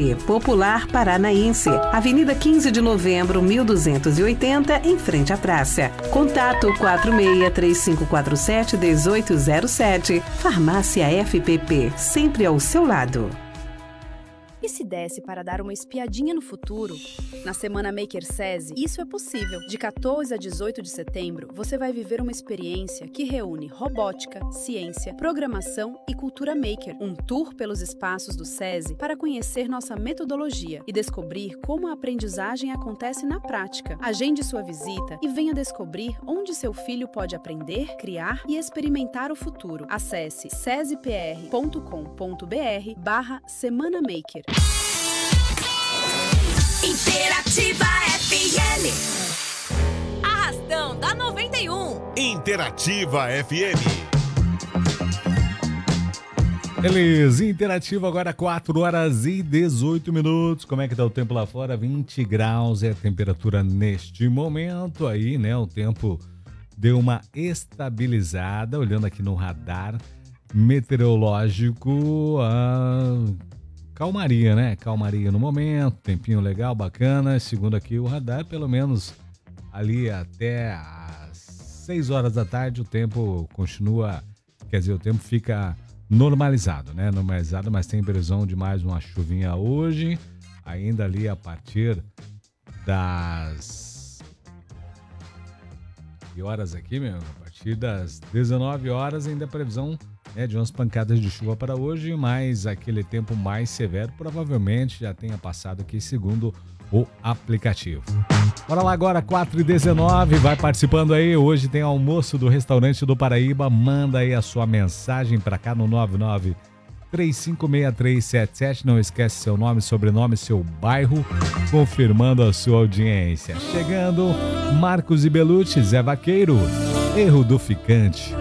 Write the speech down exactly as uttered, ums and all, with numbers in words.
P, Popular Paranaense, Avenida quinze de Novembro, mil duzentos e oitenta, em frente à praça. Contato quatro seis três cinco quatro sete um oito zero sete. Farmácia F P P, sempre ao seu lado. E se desse para dar uma espiadinha no futuro? Na Semana Maker SESI, isso é possível. De quatorze a dezoito de setembro, você vai viver uma experiência que reúne robótica, ciência, programação e cultura maker. Um tour pelos espaços do SESI para conhecer nossa metodologia e descobrir como a aprendizagem acontece na prática. Agende sua visita e venha descobrir onde seu filho pode aprender, criar e experimentar o futuro. Acesse sesipr ponto com ponto br barra Semana Maker. Interativa F M. Arrastão da noventa e um. Interativa F M. Beleza, Interativa agora quatro horas e dezoito minutos. Como é que tá o tempo lá fora? vinte graus é a temperatura neste momento aí, né? O tempo deu uma estabilizada, olhando aqui no radar meteorológico. Ah, calmaria, né? Calmaria no momento, tempinho legal, bacana. Segundo aqui o radar, pelo menos ali até às seis horas da tarde o tempo continua, quer dizer, o tempo fica normalizado, né? Normalizado, mas tem previsão de mais uma chuvinha hoje, ainda ali a partir das... Que horas aqui, meu? A partir das dezenove horas ainda a previsão, né, de umas pancadas de chuva para hoje, mas aquele tempo mais severo provavelmente já tenha passado aqui, segundo o aplicativo. Bora lá agora, quatro e dezenove, vai participando aí. Hoje tem almoço do Restaurante do Paraíba. Manda aí a sua mensagem para cá no nove nove três cinco seis três sete sete. Não esquece seu nome, sobrenome, seu bairro, confirmando a sua audiência. Chegando, Marcos e Belucci, Zé Vaqueiro, Erro do Ficante.